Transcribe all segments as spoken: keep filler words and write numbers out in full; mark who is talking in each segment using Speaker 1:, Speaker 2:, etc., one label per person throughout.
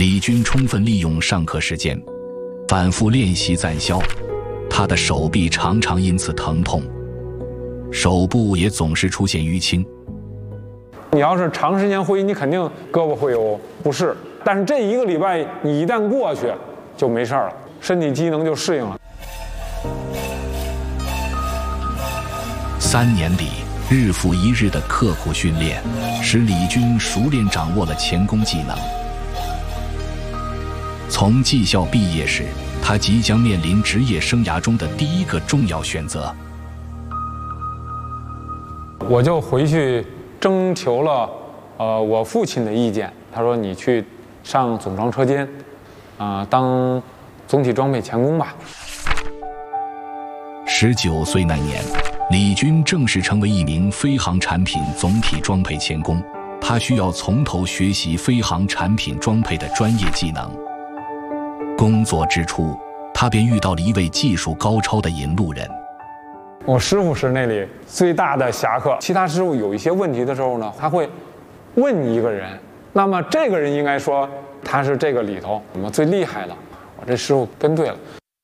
Speaker 1: 李军充分利用上课时间，反复练习暂消，他的手臂常常因此疼痛，手部也总是出现淤青。
Speaker 2: 你要是长时间挥，你肯定胳膊会有不适，但是这一个礼拜你一旦过去，就没事了，身体机能就适应了。
Speaker 1: 三年里，日复一日的刻苦训练，使李军熟练掌握了钳工技能。从技校毕业时，他即将面临职业生涯中的第一个重要选择。
Speaker 2: 我就回去征求了，呃，我父亲的意见。他说：“你去上总装车间，啊、呃，当总体装配钳工吧。”
Speaker 1: 十九岁那年，李军正式成为一名飞航产品总体装配钳工。他需要从头学习飞航产品装配的专业技能。工作之初，他便遇到了一位技术高超的引路人。
Speaker 2: 我师傅是那里最大的侠客。其他师傅有一些问题的时候呢，他会问一个人，那么这个人应该说他是这个里头我们最厉害的。我这师傅跟对了。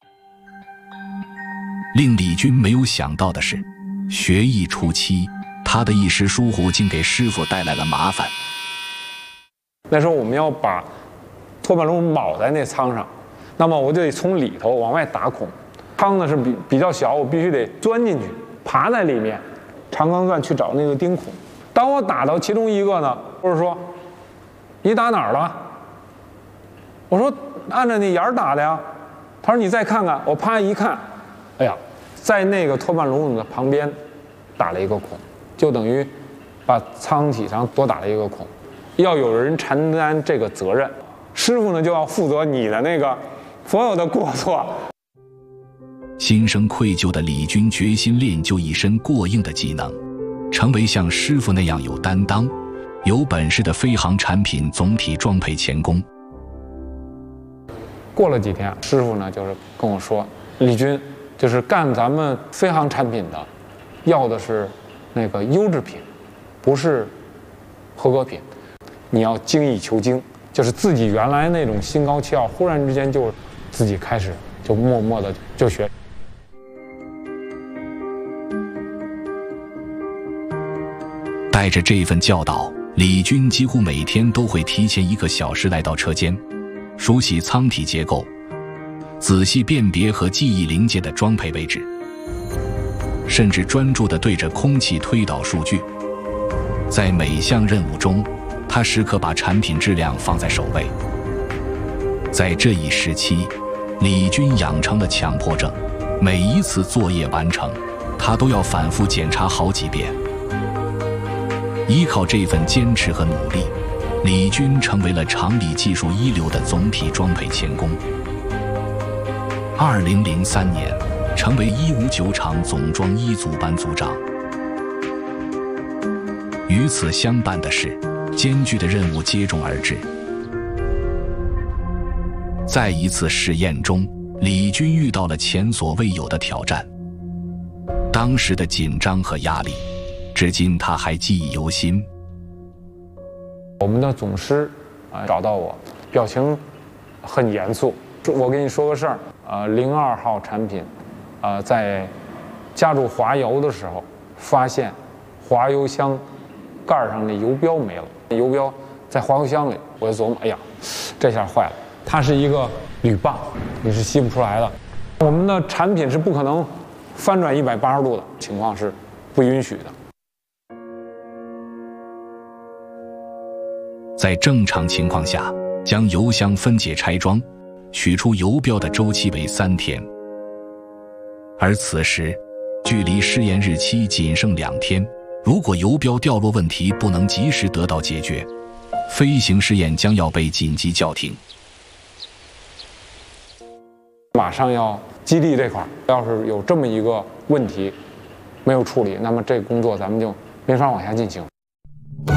Speaker 1: 令李军没有想到的是，学艺初期，他的一时疏忽竟给师傅带来了麻烦。
Speaker 2: 那时候我们要把拖板轮铆在那舱上，那么我就得从里头往外打孔。舱呢是比比较小，我必须得钻进去，爬在里面，长钢钻去找那个钉孔。当我打到其中一个呢，或者说你打哪儿了？我说按照那眼儿打的呀。他说你再看看。我啪一看，哎呀，在那个拖板轮的旁边打了一个孔，就等于把舱体上多打了一个孔。要有人承担这个责任，师傅呢就要负责你的那个所有的过错。
Speaker 1: 心生愧疚的李军决心练就一身过硬的技能，成为像师傅那样有担当、有本事的飞航产品总体装配钳工。
Speaker 2: 过了几天，师傅呢就是跟我说，李军就是干咱们飞航产品的，要的是那个优质品，不是合格品。你要精益求精，就是自己原来那种心高气傲，忽然之间就自己开始就默默的就学。
Speaker 1: 带着这份教导，李军几乎每天都会提前一个小时来到车间，熟悉舱体结构，仔细辨别和记忆零件的装配位置，甚至专注地对着空气推导数据。在每项任务中，他时刻把产品质量放在首位。在这一时期，李军养成了强迫症，每一次作业完成，他都要反复检查好几遍。依靠这份坚持和努力，李军成为了厂里技术一流的总体装配钳工。二零零三年，成为一五九厂总装一组班组长。与此相伴的是，艰巨的任务接踵而至。在一次试验中，李军遇到了前所未有的挑战。当时的紧张和压力，至今他还记忆犹新。
Speaker 2: 我们的总师啊、呃、找到我，表情很严肃。我跟你说个事儿，呃，零二号产品，呃，在加入滑油的时候，发现滑油箱盖上那油标没了，油标在滑油箱里。我就琢磨，哎呀，这下坏了，它是一个铝棒，你是吸不出来的。我们的产品是不可能翻转一百八十度的，情况是不允许的。
Speaker 1: 在正常情况下，将油箱分解拆装，取出油标的周期为三天。而此时，距离试验日期仅剩两天，如果油标掉落问题不能及时得到解决，飞行试验将要被紧急叫停。
Speaker 2: 马上要基地这块，要是有这么一个问题没有处理，那么这个工作咱们就没法往下进行。